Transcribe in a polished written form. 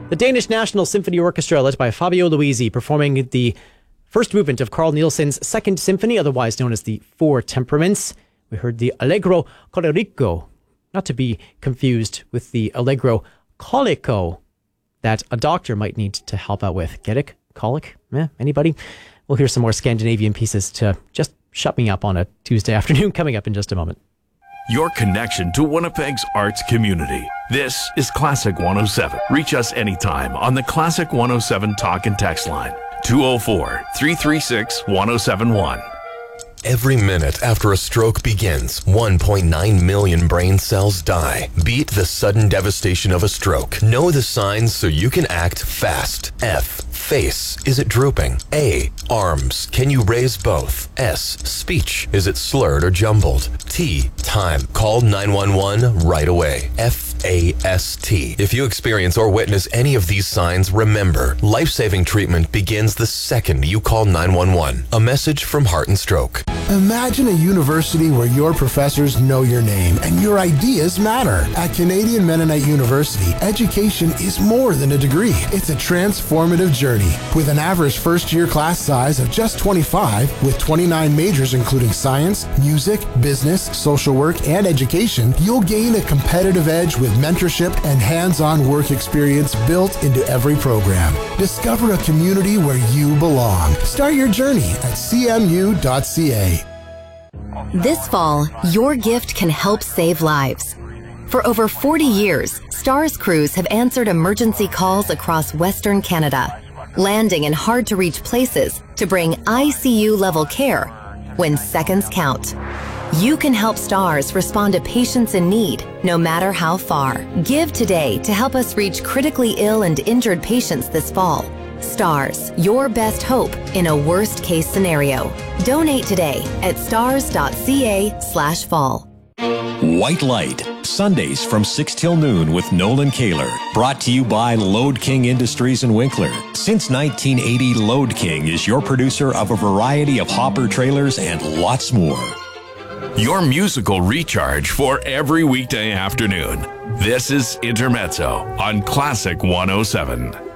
The Danish National Symphony Orchestra, led by Fabio Luisi, performing the first movement of Carl Nielsen's Second Symphony, otherwise known as the Four Temperaments. We heard the Allegro Colerico, not to be confused with the Allegro Colico that a doctor might need to help out with. Get it? Colic? Anybody? We'll hear some more Scandinavian pieces to just shut me up on a Tuesday afternoon coming up in just a moment. Your connection to Winnipeg's arts community. This is Classic 107. Reach us anytime on the Classic 107 talk and text line. 204-336-1071. Every minute after a stroke begins, 1.9 million brain cells die. Beat the sudden devastation of a stroke. Know the signs so you can act fast. F. Face. Is it drooping? A. Arms. Can you raise both? S. Speech. Is it slurred or jumbled? T. Time. Call 911 right away. FAST. If you experience or witness any of these signs, remember, life-saving treatment begins the second you call 911. A message from Heart and Stroke. Imagine a university where your professors know your name and your ideas matter. At Canadian Mennonite University, education is more than a degree. It's a transformative journey. With an average first-year class size of just 25, with 29 majors including science, music, business, social work, and education, you'll gain a competitive edge with mentorship and hands-on work experience built into every program. Discover a community where you belong. Start your journey at cmu.ca. This fall, your gift can help save lives. For over 40 years, STARS crews have answered emergency calls across Western Canada, landing in hard-to-reach places to bring ICU-level care when seconds count. You can help STARS respond to patients in need, no matter how far. Give today to help us reach critically ill and injured patients this fall. STARS, your best hope in a worst-case scenario. Donate today at stars.ca/fall. White Light, Sundays from 6 till noon with Nolan Kaler. Brought to you by Load King Industries in Winkler. Since 1980, Load King is your producer of a variety of hopper trailers and lots more. Your musical recharge for every weekday afternoon. This is Intermezzo on Classic 107.